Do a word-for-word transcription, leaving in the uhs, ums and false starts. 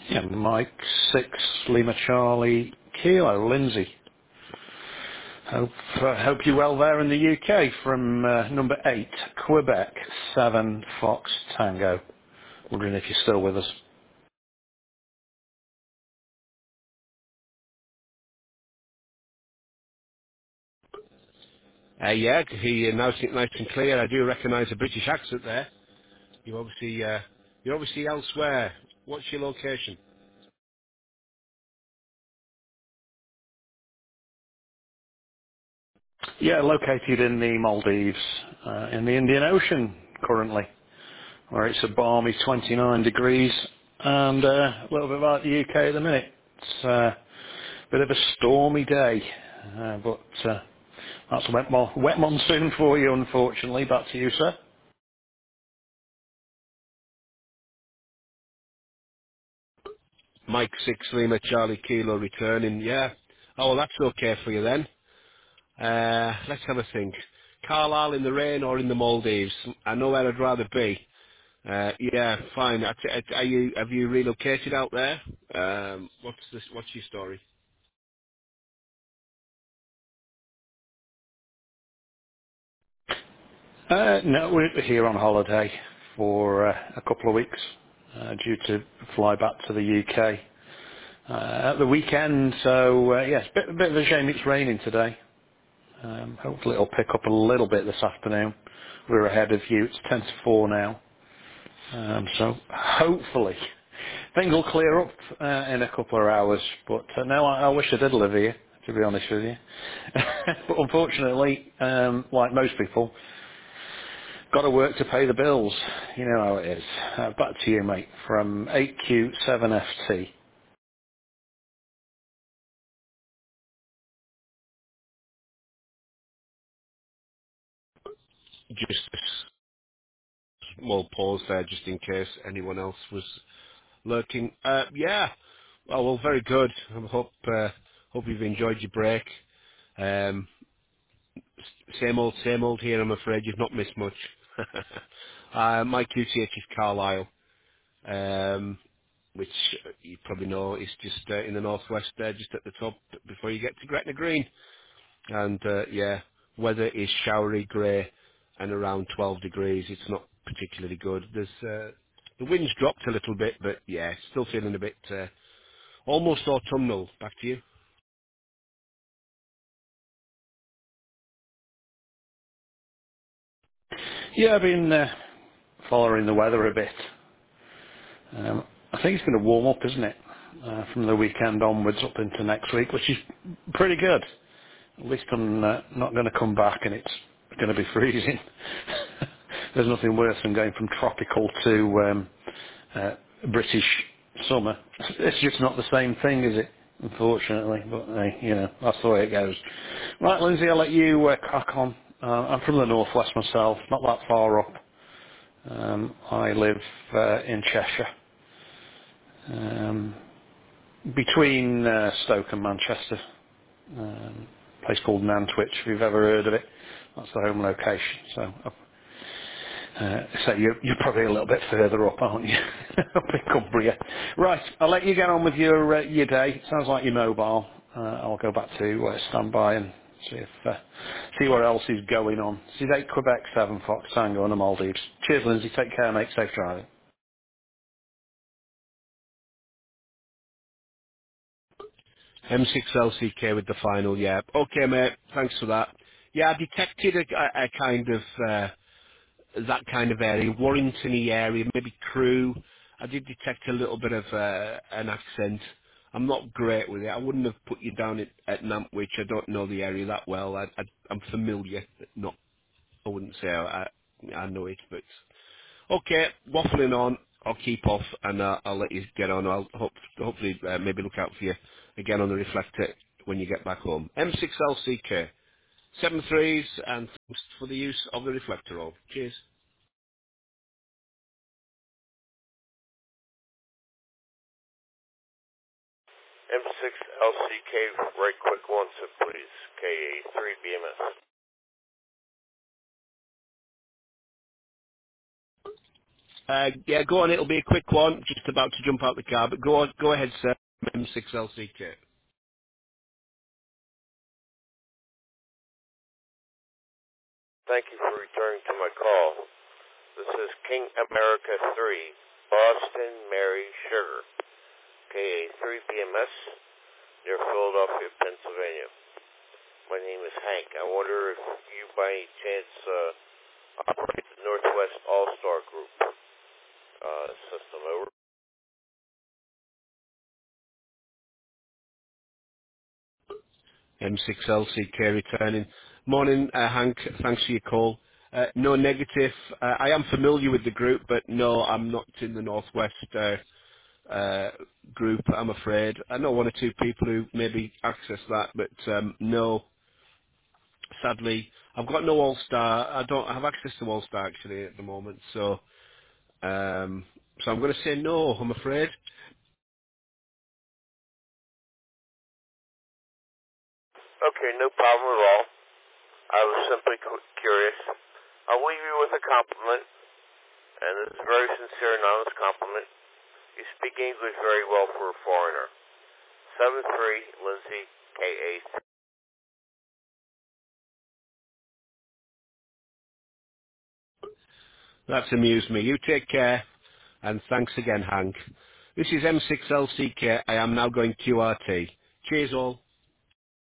Yeah, Mike six Lima Charlie Kilo Lindsay. Hope uh, hope you're well there in the U K from uh, number eight Quebec seven Fox Tango. Wondering if you're still with us. Uh, yeah, I can hear you nice, and- nice and clear. I do recognise a British accent there. You obviously, uh, you're obviously elsewhere. What's your location? Yeah, located in the Maldives, uh, in the Indian Ocean currently, where it's a balmy twenty-nine degrees and uh, a little bit like the U K at the minute. It's uh, a bit of a stormy day, uh, but uh, that's wet, mo- wet monsoon for you, unfortunately. Back to you, sir. Mike six Lima Charlie Kilo returning. Yeah. Oh, well, that's okay for you then. Uh, let's have a think. Carlisle in the rain or in the Maldives? I know where I'd rather be. Uh, yeah, fine. I t- I- Are you, have you relocated out there? Um, what's this? What's your story? Uh, no, we're here on holiday for uh, a couple of weeks, uh, due to fly back to the U K uh, at the weekend. So uh, yes, bit, a bit of a shame it's raining today. Um, hopefully it'll pick up a little bit this afternoon. We're ahead of you. It's ten to four now. Um, so hopefully things will clear up uh, in a couple of hours. But uh, no, I, I wish I did live here, to be honest with you. But unfortunately, um, like most people, got to work to pay the bills. You know how it is. Uh, back to you, mate, from eight Q seven F T. Just a small pause there, just in case anyone else was lurking. Uh, yeah. Oh, well, very good. I hope uh, hope you've enjoyed your break. Um, s- same old, same old here. I'm afraid you've not missed much. uh, my Q T H is Carlisle, um, which uh, you probably know is just uh, in the northwest there, just at the top before you get to Gretna Green. And uh, yeah, weather is showery, grey, and around twelve degrees. It's not particularly good. There's uh, the wind's dropped a little bit, but yeah, still feeling a bit uh, almost autumnal. Back to you. Yeah, I've been uh, following the weather a bit. Um, I think it's going to warm up, isn't it? Uh, from the weekend onwards up into next week, which is pretty good. At least I'm uh, not going to come back and it's going to be freezing. There's nothing worse than going from tropical to um, uh, British summer. It's just not the same thing, is it? Unfortunately, but uh, you know that's the way it goes. Right, Lindsay, I'll let you uh, crack on. Uh, I'm from the northwest myself, not that far up. Um, I live uh, in Cheshire, um, between uh, Stoke and Manchester. Um, a place called Nantwich, if you've ever heard of it. That's the home location. So, uh, so you're, you're probably a little bit further up, aren't you? Up in Cumbria. Right, I'll let you get on with your uh, your day. Sounds like you're mobile. Uh, I'll go back to uh, stand by and see if uh, see what else is going on. This is eight Quebec seven Fox Tango on the Maldives. Cheers, Lindsay. Take care, mate. Safe driving. M six L C K with the final. Yeah. Okay, mate. Thanks for that. Yeah, I detected a, a, a kind of. Uh, that kind of area, Warrington area, maybe Crewe. I did detect a little bit of uh, an accent. I'm not great with it. I wouldn't have put you down at, at Nantwich. I don't know the area that well. I, I, I'm familiar, but not. I wouldn't say I, I know it. But okay, waffling on. I'll keep off and uh, I'll let you get on. I'll hope, hopefully uh, maybe look out for you again on the reflector when you get back home. M six L C K, seven threes, and thanks for the use of the reflector roll. Cheers. M six L C K, right quick once, please. K A three B M S. Uh, yeah, go on. It'll be a quick one. Just about to jump out the car, but go on. Go ahead, sir. M six L C K. Thank you for returning to my call. This is King America three, Boston Mary Sugar, K A three B M S, near Philadelphia, Pennsylvania. My name is Hank. I wonder if you by any chance uh, operate the Northwest All-Star Group uh, system, over. M six L C K returning. Morning, uh, Hank. Thanks for your call. Uh, no negative. Uh, I am familiar with the group, but no, I'm not in the Northwest uh, uh, group, I'm afraid. I know one or two people who maybe access that, but um, no, sadly, I've got no All-Star. I don't have access to All-Star actually at the moment, so um, so I'm going to say no, I'm afraid. Okay, no problem at all. I was simply cu- curious. I'll leave you with a compliment, and it's a very sincere and honest compliment. You speak English very well for a foreigner. seven three Lindsay, K A. That's amused me. You take care, and thanks again, Hank. This is M six L C K. I am now going Q R T. Cheers all.